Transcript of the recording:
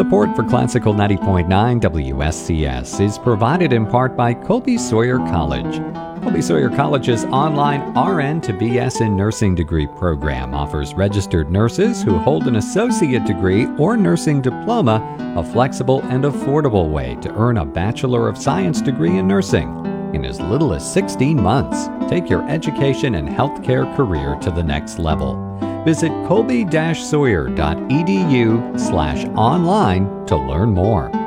Support for Classical 90.9 WSCS is provided in part by Colby Sawyer College. Colby Sawyer College's online RN to BS in Nursing degree program offers registered nurses who hold an associate degree or nursing diploma a flexible and affordable way to earn a Bachelor of Science degree in nursing in as little as 16 months. Take your education and healthcare career to the next level. Visit colby-sawyer.edu/online to learn more.